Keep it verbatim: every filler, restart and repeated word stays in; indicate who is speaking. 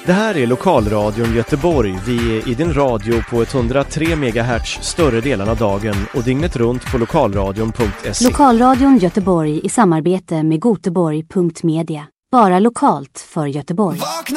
Speaker 1: Det här är Lokalradion Göteborg. Vi är i din radio på etthundratre megahertz större delen av dagen och dygnet runt på lokalradion punkt se.
Speaker 2: Lokalradion Göteborg i samarbete med Göteborg punkt media. Bara lokalt för Göteborg.